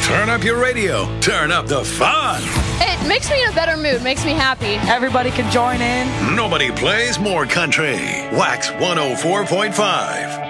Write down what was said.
Turn up your radio. Turn up the fun. It makes me in a better mood, makes me happy. Everybody can join in. Nobody plays more country. Wax 104.5.